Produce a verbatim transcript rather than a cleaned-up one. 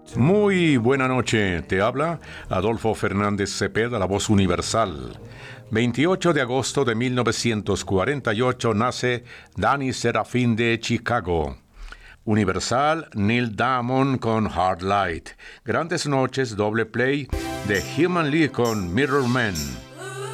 Muy buena noche, te habla Adolfo Fernández Cepeda, la voz universal. veintiocho de agosto de mil novecientos cuarenta y ocho nace Danny Serafín de Chicago. Universal, Neil Diamond con Hard Light. Grandes noches, doble play de Human League con Mirror Man.